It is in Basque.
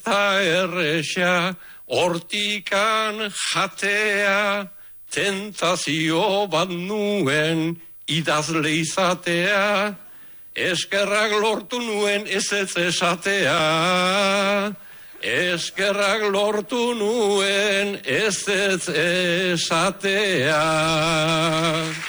da erresa, hortikan jatea, tentazio bat nuen idazle izatea, eskerrak lortu nuen ez esatea, eskerrak lortu nuen ez esatea.